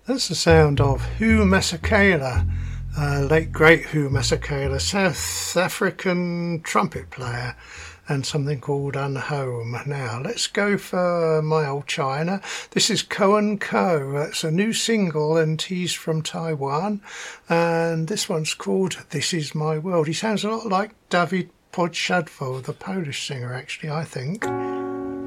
That's the sound of Hugh Masekela, late great Hugh Masekela, South African trumpet player, and something called Unhome. Now, let's go for My Old China. This is Ko and Co. It's a new single, and he's from Taiwan. And this one's called This Is My World. He sounds a lot like David Podsiadło, the Polish singer, actually, I think.